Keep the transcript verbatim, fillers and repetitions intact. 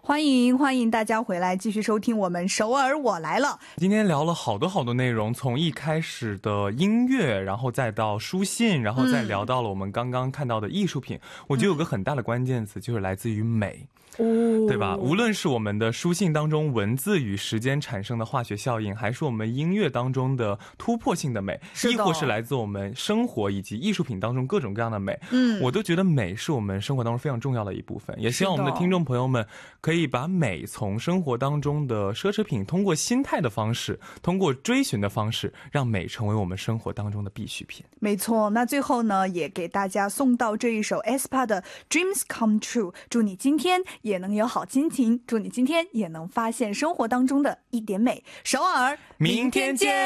欢迎欢迎大家回来继续收听我们首尔我来了。 今天聊了好多好多内容，从一开始的音乐，然后再到书信，然后再聊到了我们刚刚看到的艺术品、嗯、我觉得有个很大的关键词就是来自于美、哦、对吧？无论是我们的书信当中文字与时间产生的化学效应，还是我们音乐当中的突破性的美，亦或是来自我们生活以及艺术品当中各种各样的美，嗯，我都觉得美是我们生活当中非常重要的一部分。也希望我们的听众朋友们可以把美从生活当中的奢侈品，通过心态的方式，通过追寻的方式，让美成为我们生活当中的必需品。 没错，那最后呢，也给大家送到这一首 aespa 的 Dreams Come True， 祝你今天也能有好心情，祝你今天也能发现生活当中的一点美。首尔， 明天见。